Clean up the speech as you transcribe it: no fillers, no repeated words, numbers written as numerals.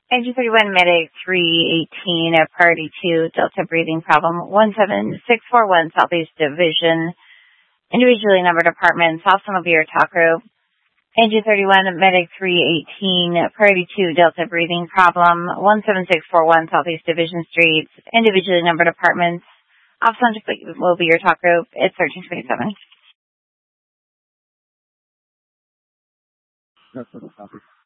Engine 31, Medic 318, Priority 2, Delta breathing problem, 17641, Southeast Division, individually numbered apartments, Automobile Talk Group. Engine 31, Medic 318, Priority 2, Delta breathing problem, 17641, Southeast Division Streets, individually numbered apartments, Automobile Talk Group. It's 1327. That's what the topic.